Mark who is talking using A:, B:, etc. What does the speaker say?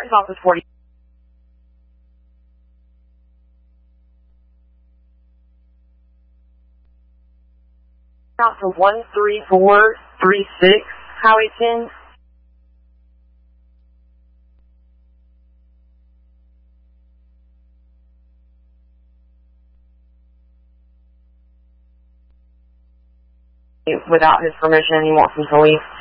A: Adams office 40. Out for 13436, Highway 10. Without his permission, he wants him to leave.